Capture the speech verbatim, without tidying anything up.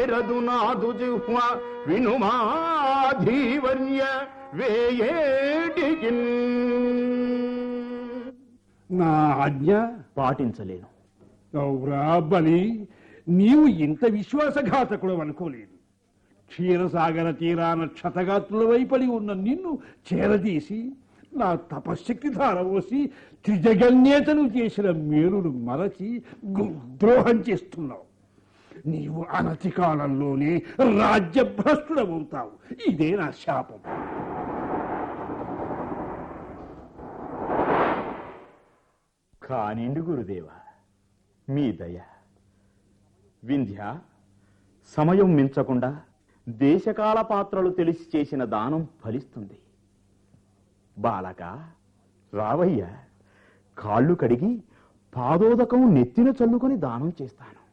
వేరదు నాదు జిహ్వ వినుమాధీవర్య వేయేటికి. నా ఆజ్ఞ పాటించలేను. గౌరా బలి, నీవు ఇంత విశ్వాసఘాతకుడు అనుకోలేదు. క్షీరసాగర తీరాన క్షతగాత్రుల వైపడి ఉన్న నిన్ను చేరదీసి నా తపశ్శక్తి ధారవోసి త్రిజగన్యేతను చేసిన మేలును మరచి ద్రోహం చేస్తున్నావు. నీవు అనతి కాలంలోనే రాజ్యభ్రష్టుడవుతావు. ఇదే నా శాపం. కానిండు గురుదేవ, మీ దయ. వింధ్య, సమయం మించకుండా దేశకాల పాత్రలు తెలిసి చేసిన దానం ఫలిస్తుంది. బాలక రావయ్య, కాళ్ళు కడిగి పాదోదకం నెత్తిన చల్లుకొని దానం చేస్తాను.